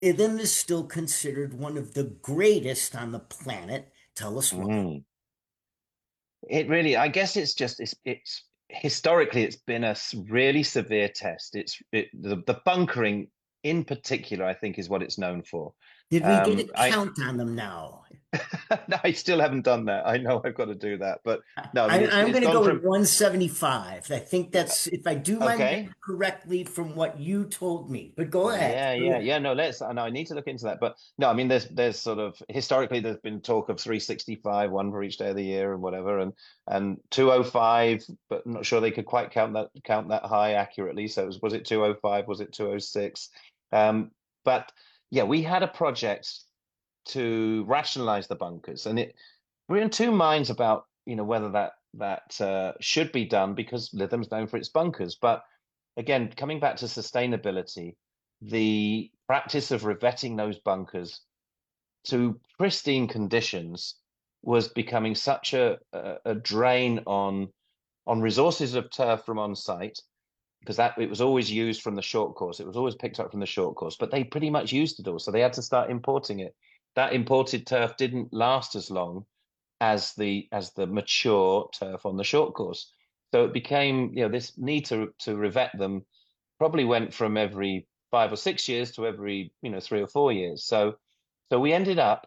Ithem is still considered one of the greatest on the planet. Tell us why. Mm. It really, I guess it's just it's historically it's been a really severe test. The bunkering in particular, I think, is what it's known for. Did we get a I count on them now? no, I still haven't done that. I know I've got to do that, but no, I mean I'm it's going to gone go with from 175. I think that's, if I do my math okay. correctly from what you told me. But go ahead. Yeah, Go yeah, ahead. yeah. No, let's. I know I need to look into that, but no, I mean, there's sort of historically there's been talk of 365, one for each day of the year and whatever, and 205, but I'm not sure they could quite count that high accurately. So was it 205? Was it 206? But yeah, we had a project to rationalize the bunkers, and we're in two minds about whether that should be done because Lytham's known for its bunkers, but again, coming back to sustainability, the practice of revetting those bunkers to pristine conditions was becoming such a drain on resources of turf from on site because that it was always used from the short course. It was always picked up from the short course, but they pretty much used it all, so they had to start importing it. That imported turf didn't last as long as the mature turf on the short course. So it became, this need to revet them probably went from every 5 or 6 years to every, 3 or 4 years. So we ended up,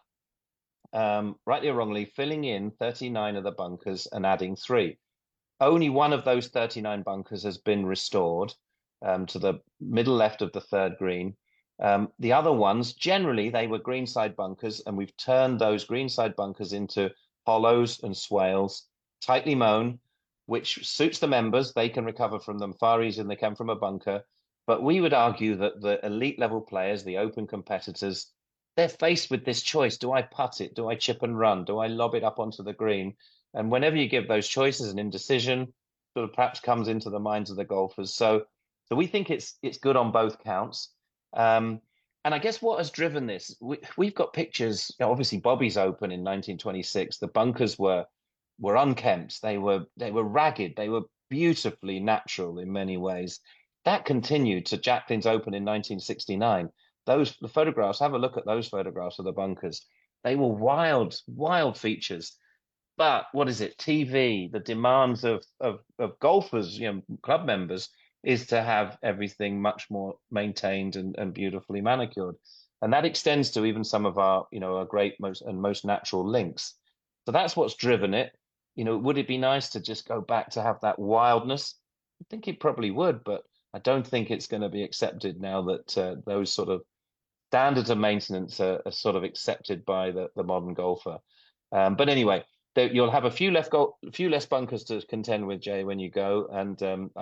rightly or wrongly, filling in 39 of the bunkers and adding three. Only one of those 39 bunkers has been restored to the middle left of the third green. The other ones, generally, they were greenside bunkers, and we've turned those greenside bunkers into hollows and swales, tightly mown, which suits the members. They can recover from them far easier than they can from a bunker. But we would argue that the elite level players, the open competitors, they're faced with this choice. Do I putt it? Do I chip and run? Do I lob it up onto the green? And whenever you give those choices, an indecision sort of perhaps comes into the minds of the golfers. So we think it's good on both counts. Um, and I guess what has driven this, we've got pictures. Obviously, Bobby's Open in 1926. The bunkers were unkempt. They were ragged. They were beautifully natural in many ways. That continued to Jacqueline's Open in 1969. The photographs. Have a look at those photographs of the bunkers. They were wild, wild features. But what is it? TV, the demands of golfers, club members, is to have everything much more maintained and beautifully manicured. And that extends to even some of our great most natural links. So that's what's driven it. Would it be nice to just go back to have that wildness? I think it probably would, but I don't think it's going to be accepted now that those sort of standards of maintenance are sort of accepted by the modern golfer. But anyway, you'll have a few less bunkers to contend with, Jay, when you go. And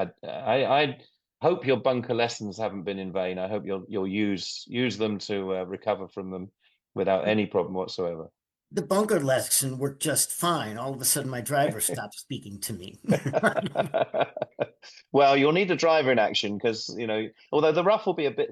I hope your bunker lessons haven't been in vain. I hope you'll use them to recover from them without any problem whatsoever. The bunker lesson worked just fine. All of a sudden, my driver stopped speaking to me. Well, you'll need a driver in action because although the rough will be a bit